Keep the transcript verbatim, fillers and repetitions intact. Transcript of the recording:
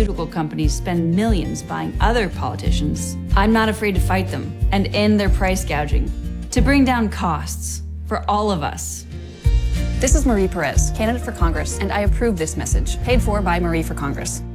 pharmaceutical companies spend millions buying other politicians, I'm not afraid to fight them and end their price gouging to bring down costs for all of us. This is Marie Perez, candidate for Congress, and I approve this message, paid for by Marie for Congress.